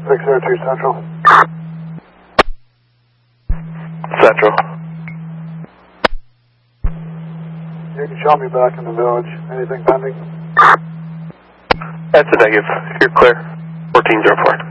602 Central. Central. You can show me back in the village. Anything pending? That's a negative. You're clear. 1404.